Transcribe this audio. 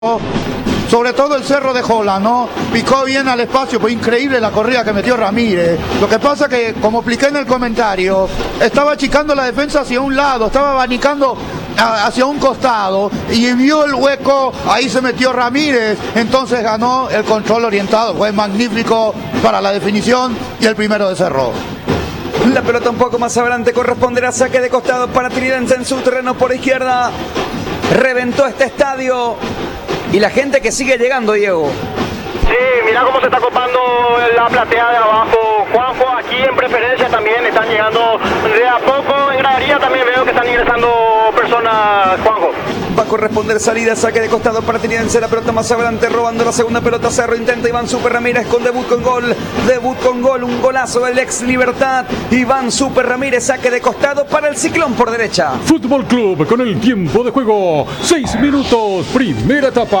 Sobre todo el cerro de Jola, ¿no? Picó bien al espacio, fue increíble la corrida que metió Ramírez. Lo que pasa que, como expliqué en el comentario, estaba achicando la defensa hacia un lado, estaba abanicando hacia un costado y vio el hueco, ahí se metió Ramírez, entonces ganó el control orientado, fue magnífico para la definición y el primero de Cerro. La pelota un poco más adelante corresponderá saque de costado para Trinidense en su terreno por izquierda. Reventó este estadio y la gente que sigue llegando, Diego. Sí, mira cómo se está copando la platea de abajo. Juanjo, aquí en preferencia también están llegando de a poco. En gradería también veo que están ingresando personas, Juanjo. Va a corresponder salida, saque de costado para Trinidense. La pelota más adelante, robando la segunda pelota. Cerro intenta Iván Super Ramírez con debut con gol. Debut con gol, un golazo del ex Libertad. Iván Super Ramírez, saque de costado para el Ciclón por derecha. Fútbol Club con el tiempo de juego. 6 minutos, primera etapa.